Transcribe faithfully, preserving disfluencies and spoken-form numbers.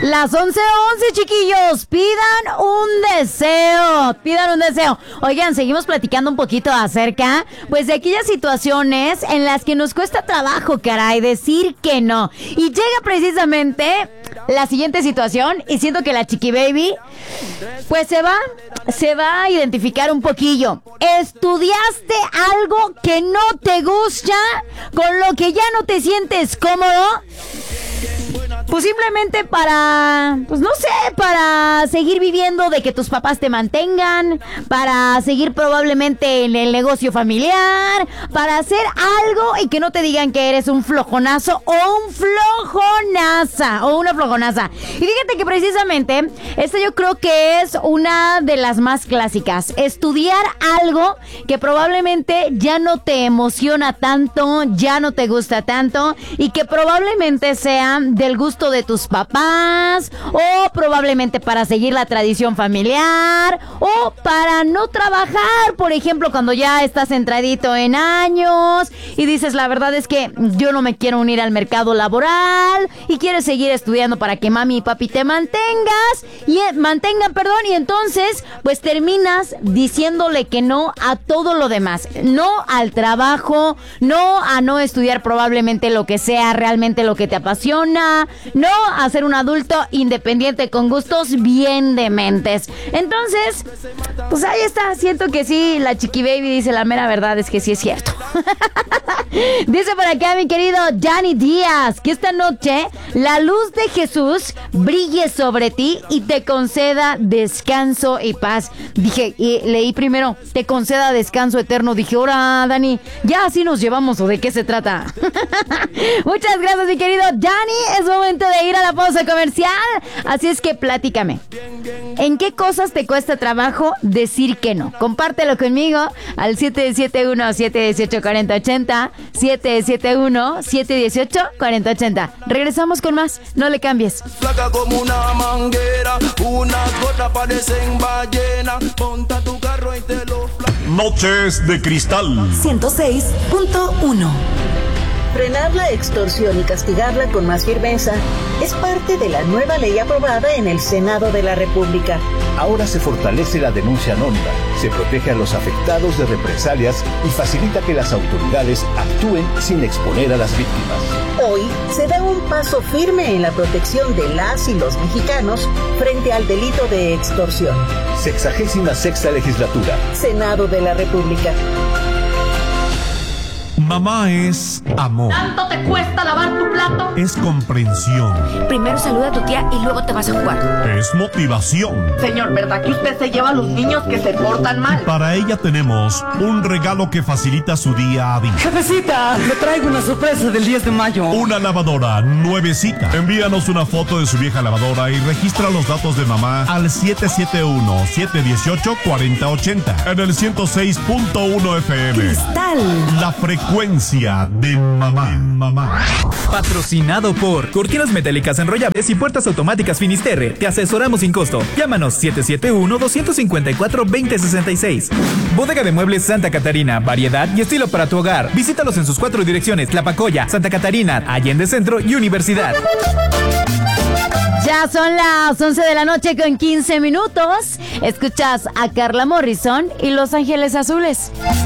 Las once once, chiquillos, pidan un deseo, pidan un deseo. Oigan, seguimos platicando un poquito acerca, pues, de aquellas situaciones en las que nos cuesta trabajo, caray, decir que no. Y llega precisamente la siguiente situación y siento que la Chiqui Baby, pues, se va, se va a identificar un poquillo. ¿Estudiaste algo que no te gusta, con lo que ya no te sientes cómodo? Pues simplemente para, pues no sé, para seguir viviendo de que tus papás te mantengan, para seguir probablemente en el negocio familiar, para hacer algo y que no te digan que eres un flojonazo o un flojonaza o una flojonaza. Y fíjate que precisamente esta yo creo que es una de las más clásicas. Estudiar algo que probablemente ya no te emociona tanto, ya no te gusta tanto y que probablemente sea del gusto de tus papás, o probablemente para seguir la tradición familiar, o para no trabajar, por ejemplo, cuando ya estás entradito en años y dices, la verdad es que yo no me quiero unir al mercado laboral y quieres seguir estudiando para que mami y papi te mantengas y eh, mantengan, perdón, y entonces pues terminas diciéndole que no a todo lo demás, no al trabajo, no a no estudiar probablemente lo que sea realmente lo que te apasiona, no a ser un adulto independiente con gustos bien dementes. Entonces, pues ahí está. Siento que sí, la Chiqui Baby dice la mera verdad, es que sí es cierto. Dice por acá mi querido Dani Díaz que esta noche la luz de Jesús brille sobre ti y te conceda descanso y paz. Dije, y leí primero, te conceda descanso eterno. Dije, ahora Dani, ya así nos llevamos, ¿o de qué se trata? Muchas gracias mi querido Dani. Es momento de ir a la pausa comercial, así es que platícame, ¿en qué cosas te cuesta trabajo decir que no? Compártelo conmigo al siete siete uno, siete uno ocho, cuatro cero ocho cero, siete siete uno, siete uno ocho, cuatro cero ocho cero. Regresamos con más, no le cambies. Flaca como una manguera, unas gotas parecen ballena, monta tu carro y te lo fla... Noches de Cristal ciento seis punto uno. Frenar la extorsión y castigarla con más firmeza es parte de la nueva ley aprobada en el Senado de la República. Ahora se fortalece la denuncia anónima, se protege a los afectados de represalias y facilita que las autoridades actúen sin exponer a las víctimas. Hoy se da un paso firme en la protección de las y los mexicanos frente al delito de extorsión. Sexagésima sexta legislatura. Senado de la República. Mamá es amor. ¿Tanto te cuesta lavar tu plato? Es comprensión. Primero saluda a tu tía y luego te vas a jugar. Es motivación. Señor, ¿verdad que usted se lleva a los niños que se portan mal? Para ella tenemos un regalo que facilita su día a día. Jefecita, le traigo una sorpresa del diez de mayo. Una lavadora nuevecita. Envíanos una foto de su vieja lavadora y registra los datos de mamá al siete siete uno, siete uno ocho, cuatro cero ocho cero en el ciento seis punto uno F M. Cristal. La frecuencia de mamá. mamá. Patrocinado por Cortinas Metálicas Enrollables y Puertas Automáticas Finisterre. Te asesoramos sin costo. Llámanos siete siete uno, dos cinco cuatro, dos cero seis seis. Bodega de Muebles Santa Catarina. Variedad y estilo para tu hogar. Visítalos en sus cuatro direcciones: Tlapacoya, Santa Catarina, Allende Centro y Universidad. Ya son las once de la noche con quince minutos. Escuchas a Carla Morrison y Los Ángeles Azules.